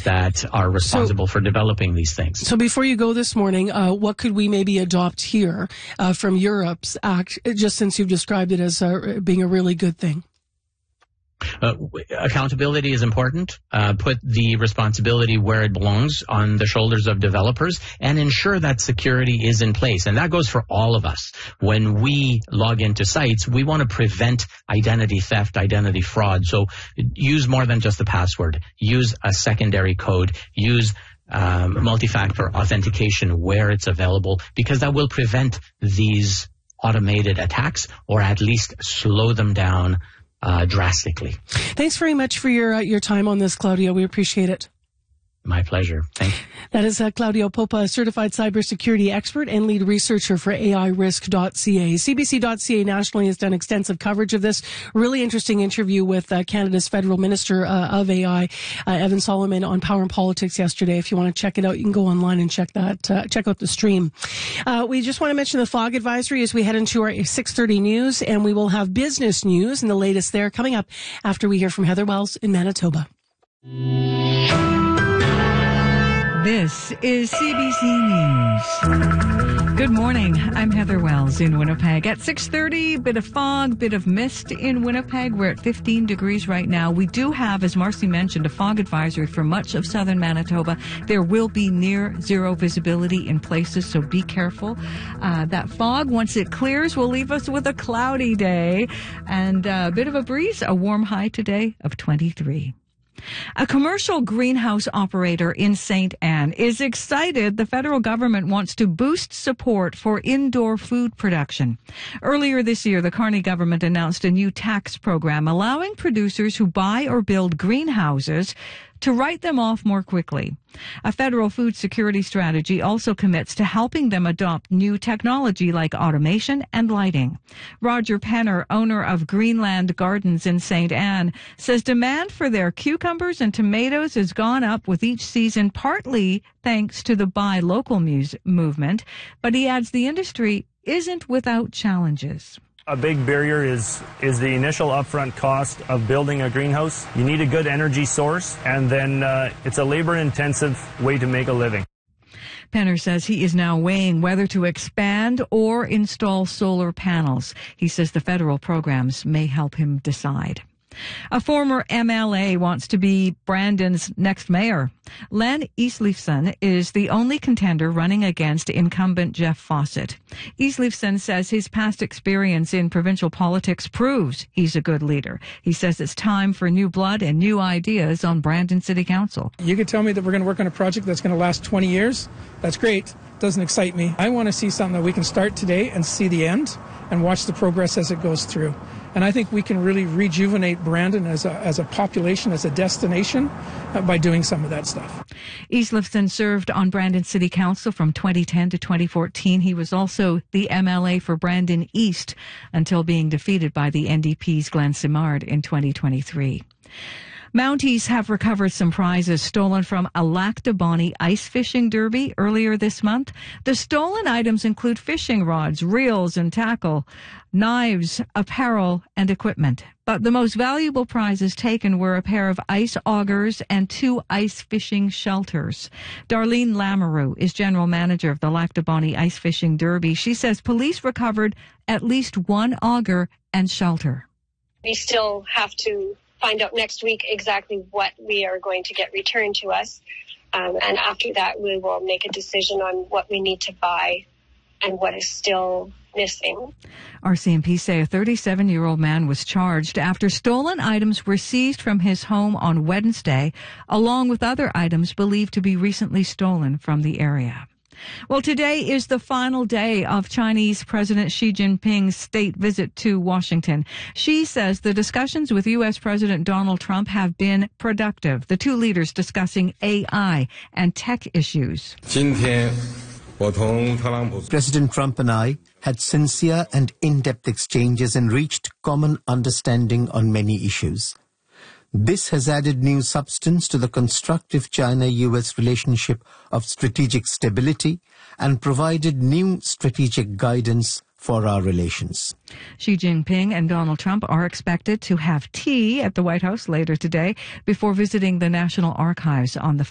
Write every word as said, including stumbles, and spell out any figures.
that are responsible so, for developing these things. So before you go this morning, uh, what could we maybe adopt here uh, from Europe's act, just since you've described it as uh, being a really good thing? Uh, accountability is important. Uh, put the responsibility where it belongs, on the shoulders of developers, and ensure that security is in place. And that goes for all of us. When we log into sites, we want to prevent identity theft, identity fraud. So use more than just the password. Use a secondary code. Use um, multi-factor authentication where it's available, because that will prevent these automated attacks, or at least slow them down Uh, drastically. Thanks very much for your uh, your time on this, Claudio. We appreciate it. My pleasure. Thank you. That is uh, Claudio Popa, a certified cybersecurity expert and lead researcher for A I risk dot C A. C B C dot C A nationally has done extensive coverage of this. Really interesting interview with uh, Canada's federal minister uh, of A I, uh, Evan Solomon, on Power and Politics yesterday. If you want to check it out, you can go online and check that. Uh, check out the stream. Uh, we just want to mention the fog advisory as we head into our six thirty news, and we will have business news and the latest there coming up after we hear from Heather Wells in Manitoba. This is C B C News. Good morning. I'm Heather Wells in Winnipeg. At six thirty, bit of fog, bit of mist in Winnipeg. We're at fifteen degrees right now. We do have, as Marcy mentioned, a fog advisory for much of southern Manitoba. There will be near zero visibility in places, so be careful. Uh, that fog, once it clears, will leave us with a cloudy day and a bit of a breeze, a warm high today of twenty-three. A commercial greenhouse operator in Saint Anne is excited the federal government wants to boost support for indoor food production. Earlier this year, the Carney government announced a new tax program allowing producers who buy or build greenhouses to write them off more quickly. A federal food security strategy also commits to helping them adopt new technology like automation and lighting. Roger Penner, owner of Greenland Gardens in Saint Anne, says demand for their cucumbers and tomatoes has gone up with each season, partly thanks to the buy local mus- movement, but he adds the industry isn't without challenges. A big barrier is is the initial upfront cost of building a greenhouse. You need a good energy source, and then uh, it's a labor-intensive way to make a living. Penner says he is now weighing whether to expand or install solar panels. He says the federal programs may help him decide. A former M L A wants to be Brandon's next mayor. Len Eastleifson is the only contender running against incumbent Jeff Fawcett. Eastleifson says his past experience in provincial politics proves he's a good leader. He says it's time for new blood and new ideas on Brandon City Council. You could tell me that we're going to work on a project that's going to last twenty years. That's great. Doesn't excite me. I want to see something that we can start today and see the end and watch the progress as it goes through. And I think we can really rejuvenate Brandon as a, as a population, as a destination, uh, by doing some of that stuff. Eastleifson served on Brandon City Council from twenty ten to twenty fourteen. He was also the M L A for Brandon East until being defeated by the N D P's Glenn Simard in twenty twenty-three. Mounties have recovered some prizes stolen from a Lac du Bonny ice fishing derby earlier this month. The stolen items include fishing rods, reels and tackle, knives, apparel, and equipment. But the most valuable prizes taken were a pair of ice augers and two ice fishing shelters. Darlene Lamoureux is general manager of the Lac du Bonny Ice Fishing Derby. She says police recovered at least one auger and shelter. We still have to find out next week exactly what we are going to get returned to us. Um, and after that, we will make a decision on what we need to buy and what is still missing. R C M P say a thirty-seven-year-old man was charged after stolen items were seized from his home on Wednesday, along with other items believed to be recently stolen from the area. Well, today is the final day of Chinese President Xi Jinping's state visit to Washington. Xi says the discussions with U S President Donald Trump have been productive, the two leaders discussing A I and tech issues. President Trump and I had sincere and in-depth exchanges and reached common understanding on many issues. This has added new substance to the constructive China-U S relationship of strategic stability and provided new strategic guidance for our relations. Xi Jinping and Donald Trump are expected to have tea at the White House later today before visiting the National Archives on the